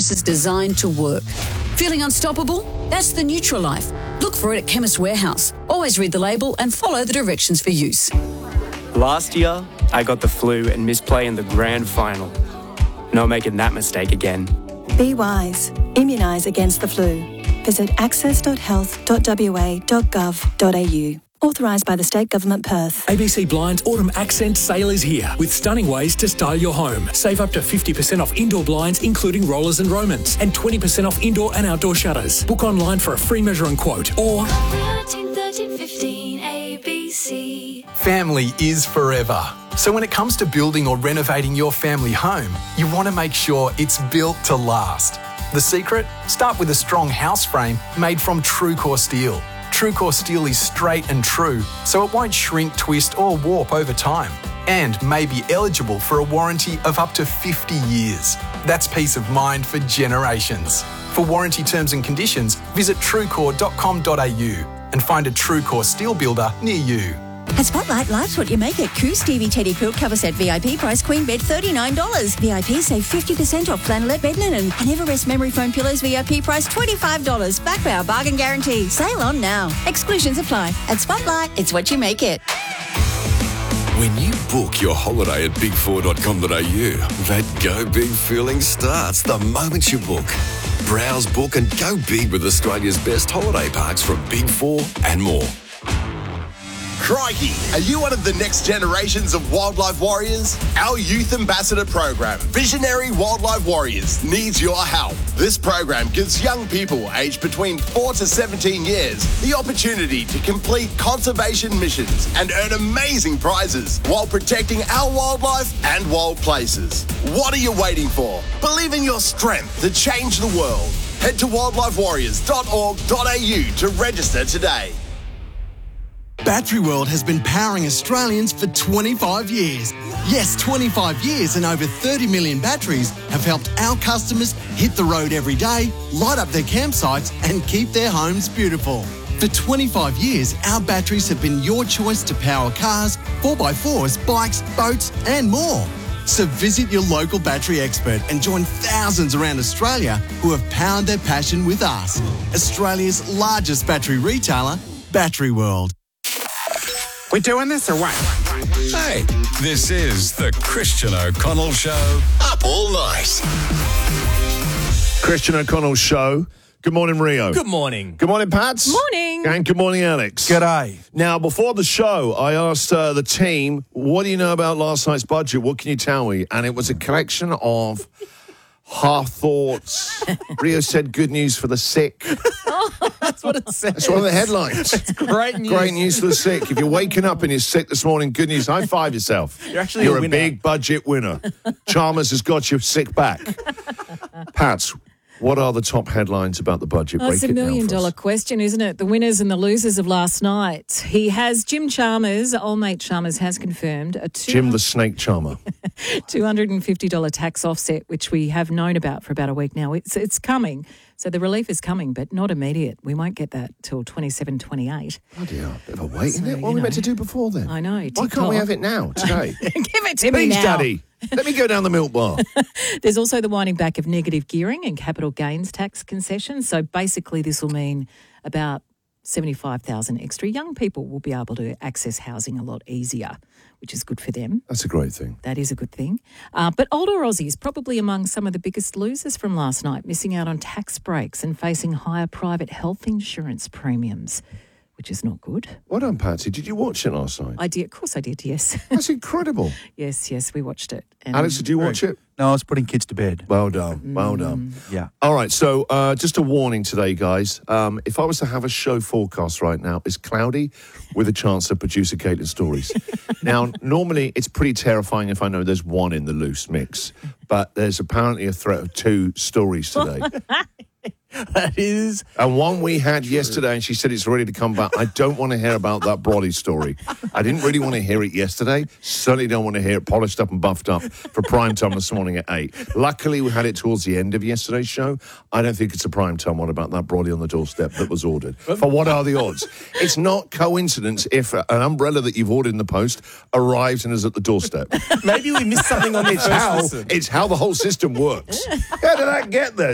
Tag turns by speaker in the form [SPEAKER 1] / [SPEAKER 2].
[SPEAKER 1] mattresses designed to work. Feeling unstoppable? That's the Nutralife. Look for it at Chemist Warehouse. Always read the label and follow the directions for use.
[SPEAKER 2] Last year, I got the flu and missed play in the grand final. Not making that mistake again.
[SPEAKER 3] Be wise. Immunise against the flu. Visit access.health.wa.gov.au. Authorised by the State Government Perth.
[SPEAKER 4] ABC Blinds Autumn Accent Sale is here with stunning ways to style your home. Save up to 50% off indoor blinds, including rollers and Romans, and 20% off indoor and outdoor shutters. Book online for a free measure and quote, or
[SPEAKER 5] 1315 ABC.
[SPEAKER 6] Family is forever. So when it comes to building or renovating your family home, you want to make sure it's built to last. The secret? Start with a strong house frame made from TrueCore steel. TrueCore steel is straight and true, so it won't shrink, twist or warp over time, and may be eligible for a warranty of up to 50 years. That's peace of mind for generations. For warranty terms and conditions, visit truecore.com.au and find a TrueCore steel builder near you.
[SPEAKER 7] At Spotlight, life's what you make it. Coos Stevie Teddy Quilt Cover Set VIP price queen bed $39. VIP save 50% off flannelette bed linen. And Everest memory foam pillows VIP price $25. Back by our bargain guarantee. Sale on now. Exclusions apply. At Spotlight, it's what you make it.
[SPEAKER 8] When you book your holiday at big4.com.au, that go big feeling starts the moment you book. Browse, book and go big with Australia's best holiday parks from Big 4 and more.
[SPEAKER 9] Crikey, are you one of the next generations of wildlife warriors? Our Youth Ambassador program, Visionary Wildlife Warriors, needs your help. This program gives young people aged between 4 to 17 years the opportunity to complete conservation missions and earn amazing prizes while protecting our wildlife and wild places. What are you waiting for? Believe in your strength to change the world. Head to wildlifewarriors.org.au to register today.
[SPEAKER 10] Battery World has been powering Australians for 25 years. Yes, 25 years and over 30 million batteries have helped our customers hit the road every day, light up their campsites and keep their homes beautiful. For 25 years, our batteries have been your choice to power cars, 4x4s, bikes, boats and more. So visit your local battery expert and join thousands around Australia who have powered their passion with us. Australia's largest battery retailer, Battery World.
[SPEAKER 11] We doing this or what?
[SPEAKER 8] Hey, this is the Christian O'Connell Show. Up all night.
[SPEAKER 12] Christian O'Connell Show. Good morning, Rio.
[SPEAKER 13] Good morning.
[SPEAKER 12] Good morning, Pats.
[SPEAKER 7] Morning.
[SPEAKER 12] And good morning, Alex.
[SPEAKER 6] G'day.
[SPEAKER 12] Now, before the show, I asked the team, what do you know about last night's budget? What can you tell me? And it was a collection of half thoughts. Rio said good news for the sick.
[SPEAKER 13] That's what it says.
[SPEAKER 12] That's one of the headlines.
[SPEAKER 13] It's great news.
[SPEAKER 12] Great news for the sick. If you're waking up and you're sick this morning, good news. High five yourself.
[SPEAKER 13] You're
[SPEAKER 12] a big budget winner. Chalmers has got your sick back. Pats, what are the top headlines about the budget?
[SPEAKER 14] It's a $1 million question, isn't it? The winners and the losers of last night. Jim Chalmers, old mate Chalmers, has confirmed
[SPEAKER 12] Jim the Snake Charmer.
[SPEAKER 14] $250 tax offset, which we have known about for about a week now. It's coming. So the relief is coming, but not immediate. We won't get that till 27, 28.
[SPEAKER 12] Bloody hell, bit of a wait, isn't it? What are we meant to do before then?
[SPEAKER 14] I know.
[SPEAKER 12] Why can't we have it now, today?
[SPEAKER 14] Give it to me
[SPEAKER 12] Please,
[SPEAKER 14] now.
[SPEAKER 12] Daddy. Let me go down the milk bar.
[SPEAKER 14] There's also the winding back of negative gearing and capital gains tax concessions. So basically this will mean about 75,000 extra young people will be able to access housing a lot easier, which is good for them.
[SPEAKER 12] That's a great thing.
[SPEAKER 14] That is a good thing. But older Aussies, probably among some of the biggest losers from last night, missing out on tax breaks and facing higher private health insurance premiums, which is not good.
[SPEAKER 12] Well done, Patsy. Did you watch it last night?
[SPEAKER 14] I did. Of course I did, yes.
[SPEAKER 12] That's incredible.
[SPEAKER 14] Yes, we watched it. And
[SPEAKER 12] Alex, did you watch it?
[SPEAKER 6] No, I was putting kids to bed.
[SPEAKER 12] Well done. Well done.
[SPEAKER 6] Yeah.
[SPEAKER 12] All right, so just a warning today, guys. If I was to have a show forecast right now, it's cloudy with a chance of producer Caitlin stories. Now, normally it's pretty terrifying if I know there's one in the loose mix, but there's apparently a threat of 2 stories today.
[SPEAKER 13] That is.
[SPEAKER 12] And one we had yesterday, and she said it's ready to come back. I don't want to hear about that Brody story. I didn't really want to hear it yesterday. Certainly don't want to hear it polished up and buffed up for prime time this morning at 8. Luckily, we had it towards the end of yesterday's show. I don't think it's a prime time one about that Brody on the doorstep that was ordered. For what are the odds? It's not coincidence if an umbrella that you've ordered in the post arrives and is at the doorstep.
[SPEAKER 13] Maybe we missed something on the first listen.
[SPEAKER 12] It's how the whole system works. How did that get there?